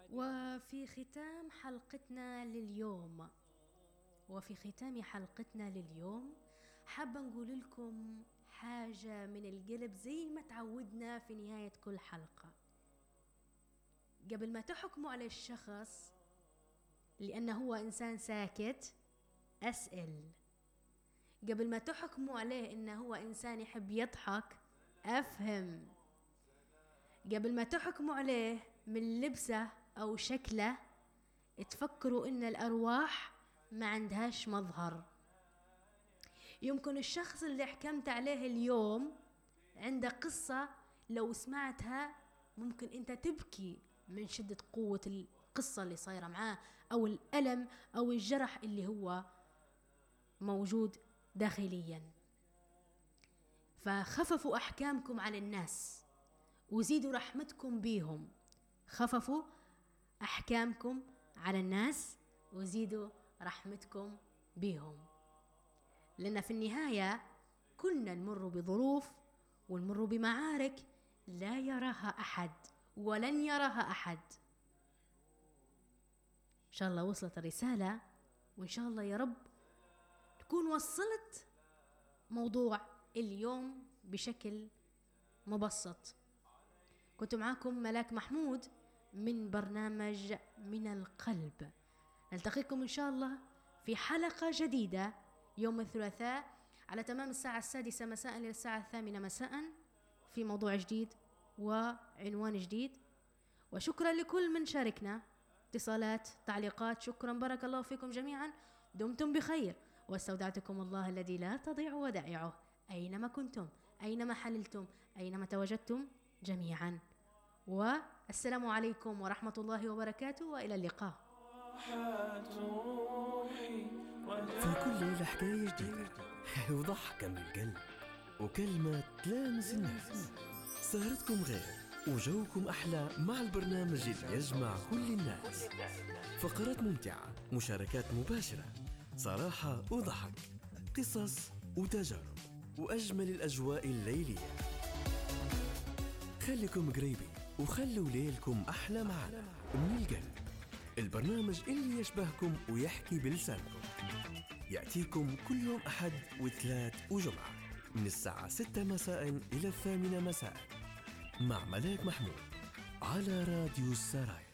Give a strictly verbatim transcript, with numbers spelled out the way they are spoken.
وفي ختام حلقتنا لليوم وفي ختام حلقتنا لليوم حابة نقول لكم حاجة من القلب زي ما تعودنا في نهاية كل حلقة. قبل ما تحكموا على الشخص لأنه هو إنسان ساكت، أسأل. قبل ما تحكموا عليه إنه هو إنسان يحب يضحك، أفهم. قبل ما تحكموا عليه من لبسه أو شكله، تفكروا إن الأرواح ما عندهاش مظهر. يمكن الشخص اللي حكمت عليه اليوم عنده قصة لو سمعتها ممكن أنت تبكي من شدة قوة القصة اللي صايرة معاه، أو الألم أو الجرح اللي هو موجود داخليا. فخففوا أحكامكم على الناس وزيدوا رحمتكم بيهم. خففوا أحكامكم على الناس وزيدوا رحمتكم بيهم، لأن في النهاية كلنا نمر بظروف ونمر بمعارك لا يراها أحد ولن يراها أحد. إن شاء الله وصلت الرسالة، وإن شاء الله يا رب تكون وصلت موضوع اليوم بشكل مبسط. كنت معاكم ملاك محمود من برنامج من القلب. نلتقيكم إن شاء الله في حلقة جديدة يوم الثلاثاء على تمام الساعة السادسة مساء للساعة الثامنة مساء في موضوع جديد وعنوان جديد. وشكرا لكل من شاركنا، اتصالات، تعليقات. شكرا، بارك الله فيكم جميعا، دمتم بخير، واستودعتكم الله الذي لا تضيع ودائعه أينما كنتم، أينما حللتم، أينما تواجدتم جميعا. والسلام عليكم ورحمة الله وبركاته، وإلى اللقاء. في كل ليلة حكاية جديدة وضحكة من القلب وكلمة تلامس الناس. سهرتكم غير وجوكم أحلى مع البرنامج اللي يجمع كل الناس. فقرات ممتعة، مشاركات مباشرة، صراحة وضحك، قصص وتجارب، وأجمل الأجواء الليلية. خليكم قريبين وخلوا ليلكم أحلى معنا. من القلب، البرنامج اللي يشبهكم ويحكي بلسانكم، يأتيكم كل يوم أحد وثلاث وجمعة من الساعة ستة مساء إلى الثامنة مساء مع ملاك محمود على راديو السرايا.